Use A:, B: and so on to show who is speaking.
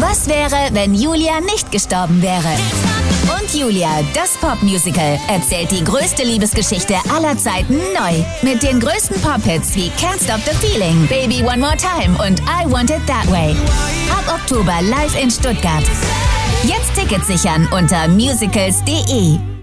A: Was wäre, wenn Julia nicht gestorben wäre? Und Julia, das Popmusical, erzählt die größte Liebesgeschichte aller Zeiten neu. Mit den größten Pop-Hits wie Can't Stop the Feeling, Baby One More Time und I Want It That Way. Ab Oktober live in Stuttgart. Jetzt Tickets sichern unter musicals.de.